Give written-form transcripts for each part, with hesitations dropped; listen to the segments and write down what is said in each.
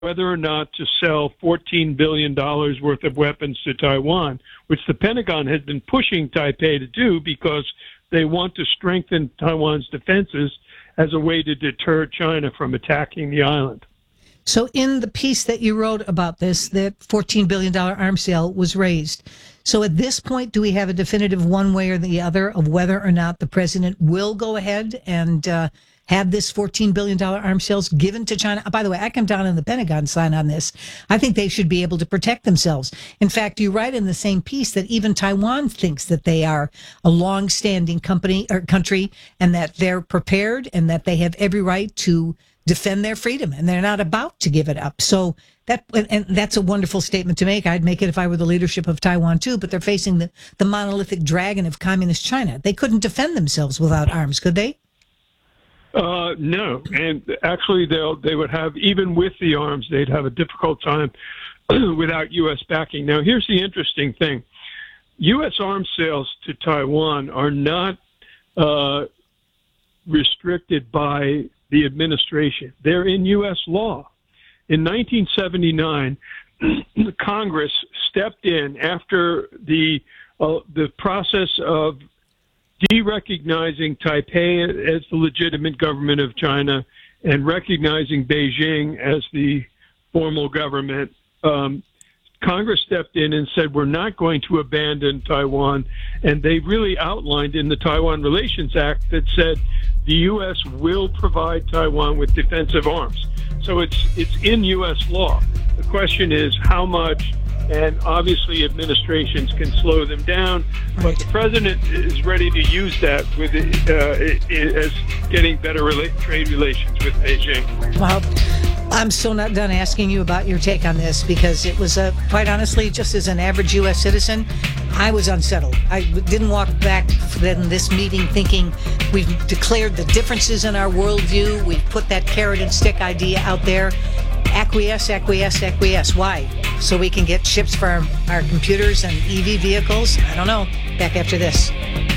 whether or not to sell $14 billion worth of weapons to Taiwan, which the Pentagon has been pushing Taipei to do because they want to strengthen Taiwan's defenses as a way to deter China from attacking the island. So in the piece that you wrote about this, that $14 billion arms sale was raised. So at this point, do we have a definitive one way or the other of whether or not the president will go ahead and have this $14 billion arms sales given to China? By the way, I come down on the Pentagon sign on this. I think they should be able to protect themselves. In fact, you write in the same piece that even Taiwan thinks that they are a long-standing country and that they're prepared and that they have every right to defend their freedom and they're not about to give it up. So that's a wonderful statement to make. I'd make it if I were the leadership of Taiwan too, but they're facing the monolithic dragon of communist China. They couldn't defend themselves without arms, could they? No, and actually they would have, even with the arms, they'd have a difficult time without U.S. backing. Now, here's the interesting thing. U.S. arms sales to Taiwan are not restricted by the administration. They're in U.S. law. In 1979, Congress stepped in after the process of de-recognizing Taipei as the legitimate government of China and recognizing Beijing as the formal government. Congress stepped in and said, we're not going to abandon Taiwan. And they really outlined in the Taiwan Relations Act that said the U.S. will provide Taiwan with defensive arms. So it's in U.S. law. The question is how much, and obviously administrations can slow them down, but the president is ready to use that with as getting better trade relations with Beijing. Well, I'm still not done asking you about your take on this because it was, quite honestly, just as an average U.S. citizen, I was unsettled. I didn't walk back from this meeting thinking we've declared the differences in our worldview. We've put that carrot and stick idea out there. Acquiesce, acquiesce, acquiesce. Why? So we can get chips for our computers and EV vehicles? I don't know. Back after this.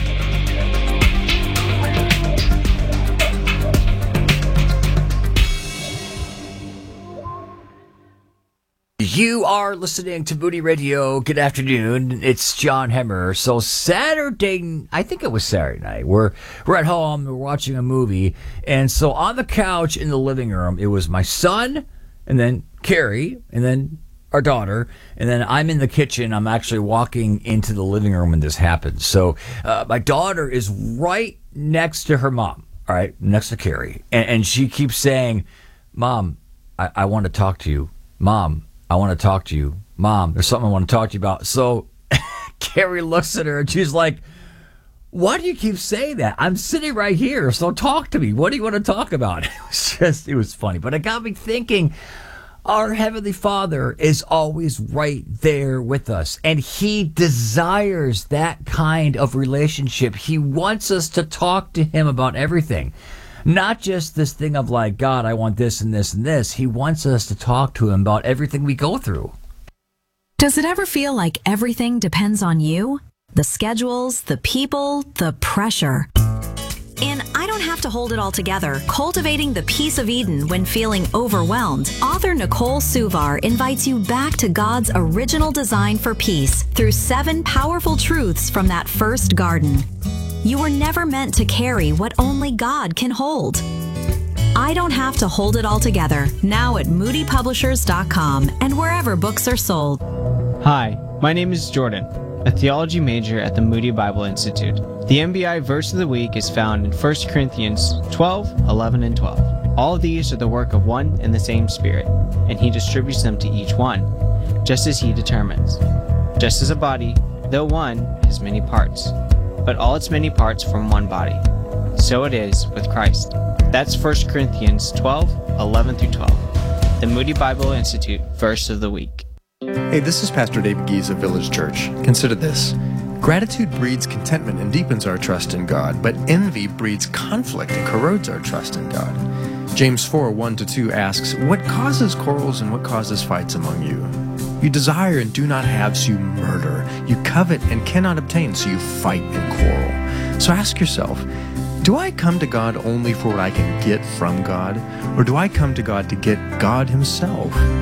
You are listening to Moody Radio. Good afternoon. It's John Hemmer. So Saturday, I think it was Saturday night, we're at home, we're watching a movie. And so on the couch in the living room, it was my son and then Carrie and then our daughter. And then I'm in the kitchen. I'm actually walking into the living room when this happens. So my daughter is right next to her mom, all right, next to Carrie. And she keeps saying, Mom, I want to talk to you. Mom, I want to talk to you. Mom, there's something I want to talk to you about. So Carrie looks at her and she's like, why do you keep saying that? I'm sitting right here, so talk to me. What do you want to talk about? It was funny. But it got me thinking, our Heavenly Father is always right there with us. And He desires that kind of relationship. He wants us to talk to Him about everything. Not just this thing of like, God, I want this and this and this. He wants us to talk to Him about everything we go through. Does it ever feel like everything depends on you? The schedules, the people, the pressure. In I Don't Have to Hold It All Together, Cultivating the Peace of Eden When Feeling Overwhelmed, author Nicole Suvar invites you back to God's original design for peace through 7 powerful truths from that first garden. You were never meant to carry what only God can hold. I Don't Have to Hold It All Together, now at moodypublishers.com and wherever books are sold. Hi, my name is Jordan, a theology major at the Moody Bible Institute. The MBI verse of the week is found in 1 Corinthians 12, 11, and 12. All of these are the work of one and the same Spirit, and He distributes them to each one, just as He determines. Just as a body, though one, has many parts, but all its many parts form one body. So it is with Christ. That's 1 Corinthians 12, 11 through 12. The Moody Bible Institute verse of the week. Hey, this is Pastor David Gies of Village Church. Consider this. Gratitude breeds contentment and deepens our trust in God, but envy breeds conflict and corrodes our trust in God. James 4, 1-2 asks, what causes quarrels and what causes fights among you? You desire and do not have, so you murder. You covet and cannot obtain, so you fight and quarrel. So ask yourself, Do I come to God only for what I can get from God? Or do I come to God to get God Himself?